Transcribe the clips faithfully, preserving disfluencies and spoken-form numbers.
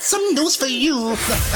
some news for you.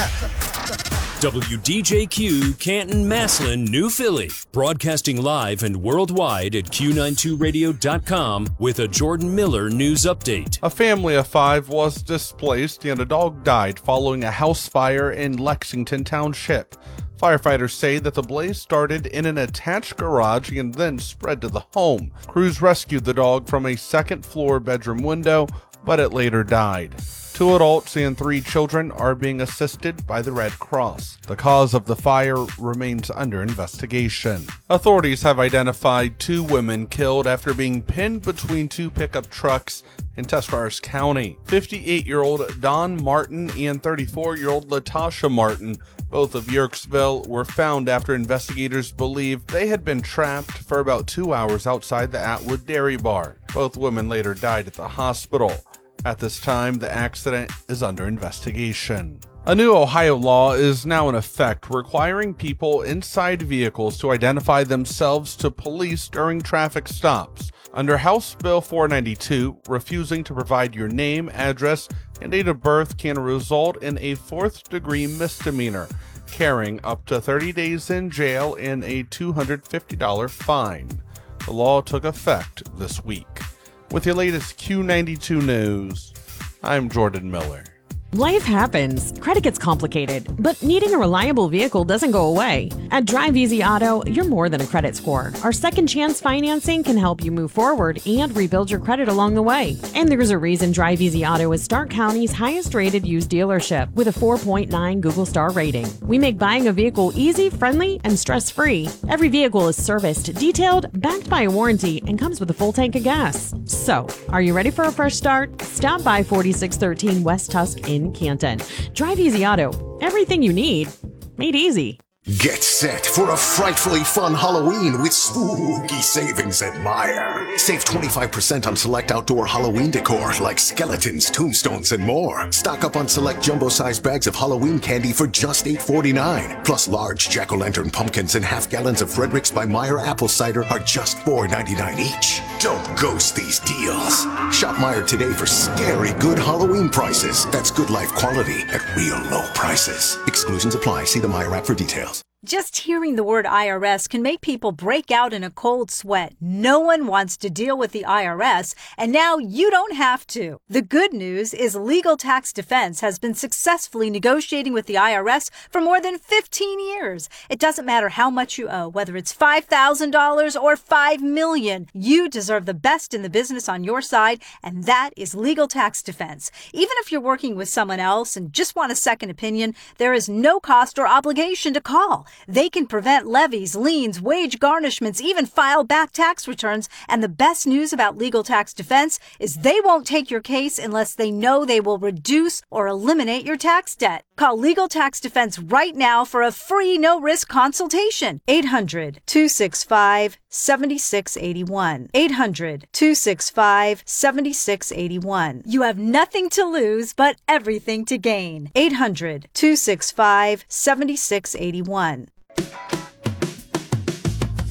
W D J Q, Canton, Massillon, New Philly. Broadcasting live and worldwide at Q ninety-two radio dot com with a Jordan Miller news update. A family of five was displaced and a dog died following a house fire in Lexington Township. Firefighters say that the blaze started in an attached garage and then spread to the home. Crews rescued the dog from a second-floor bedroom window, but it later died. Two adults and three children are being assisted by the Red Cross. The cause of the fire remains under investigation. Authorities have identified two women killed after being pinned between two pickup trucks in Tuscarawas County. fifty-eight-year-old Don Martin and thirty-four-year-old Latasha Martin, both of Yerkesville, were found after investigators believe they had been trapped for about two hours outside the Atwood Dairy Bar. Both women later died at the hospital. At this time, the accident is under investigation. A new Ohio law is now in effect requiring people inside vehicles to identify themselves to police during traffic stops. Under House Bill four ninety-two, refusing to provide your name, address, and date of birth can result in a fourth-degree misdemeanor, carrying up to thirty days in jail and a two hundred fifty dollars fine. The law took effect this week. With your latest Q ninety-two news, I'm Jordan Miller. Life happens. Credit gets complicated, but needing a reliable vehicle doesn't go away. At Drive Easy Auto, you're more than a credit score. Our second chance financing can help you move forward and rebuild your credit along the way. And there's a reason Drive Easy Auto is Stark County's highest rated used dealership with a four point nine Google star rating. We make buying a vehicle easy, friendly, and stress-free. Every vehicle is serviced, detailed, backed by a warranty, and comes with a full tank of gas. So, are you ready for a fresh start? Stop by forty-six thirteen West Tusk in Canton. Drive Easy Auto. Everything you need, made easy. Get set for a frightfully fun Halloween with spooky savings at Meijer. Save twenty-five percent on select outdoor Halloween decor like skeletons, tombstones, and more. Stock up on select jumbo-sized bags of Halloween candy for just eight forty-nine. Plus large jack-o'-lantern pumpkins and half gallons of Frederick's by Meijer apple cider are just four ninety-nine each. Don't ghost these deals. Shop Meijer today for scary good Halloween prices. That's good life quality at real low prices. Exclusions apply. See the Meijer app for details. Just hearing the word I R S can make people break out in a cold sweat. No one wants to deal with the I R S, and now you don't have to. The good news is Legal Tax Defense has been successfully negotiating with the I R S for more than fifteen years. It doesn't matter how much you owe, whether it's five thousand dollars or five million dollars. You deserve the best in the business on your side, and that is Legal Tax Defense. Even if you're working with someone else and just want a second opinion, there is no cost or obligation to call. They can prevent levies, liens, wage garnishments, even file back tax returns. And the best news about Legal Tax Defense is they won't take your case unless they know they will reduce or eliminate your tax debt. Call Legal Tax Defense right now for a free no-risk consultation. eight hundred, two six five, seven six eight one. eight hundred, two six five, seven six eight one. You have nothing to lose but everything to gain. eight hundred, two six five, seven six eight one.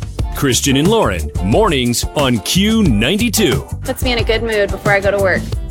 Christian and Lauren, mornings on Q ninety-two. Puts me in a good mood before I go to work.